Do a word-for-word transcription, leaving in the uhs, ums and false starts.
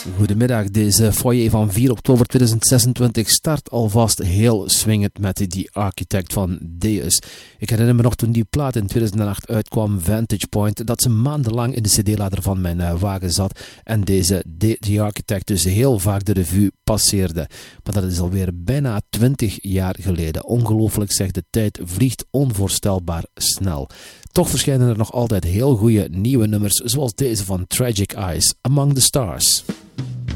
Goedemiddag, deze foyer van vier oktober tweeduizend zesentwintig start alvast heel swingend met The Architect van Deus. Ik herinner me nog toen die plaat in tweeduizend acht uitkwam, Vantage Point, dat ze maandenlang in de cd-lader van mijn uh, wagen zat en deze The, The Architect dus heel vaak de revue passeerde. Maar dat is alweer bijna twintig jaar geleden. Ongelooflijk, zegt de tijd vliegt onvoorstelbaar snel. Toch verschijnen er nog altijd heel goede nieuwe nummers, zoals deze van Tragic Eyes, Among the Stars.